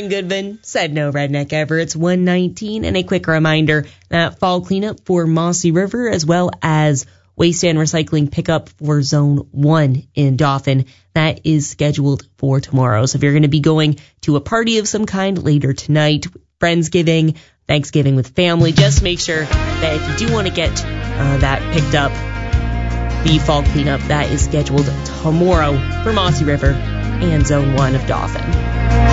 Goodman said no redneck ever. It's 1:19, and a quick reminder that fall cleanup for Mossy River as well as waste and recycling pickup for Zone 1 in Dauphin, that is scheduled for tomorrow. So if you're going to be going to a party of some kind later tonight, Friendsgiving, Thanksgiving with family, just make sure that if you do want to get that picked up, the fall cleanup that is scheduled tomorrow for Mossy River and Zone 1 of Dauphin.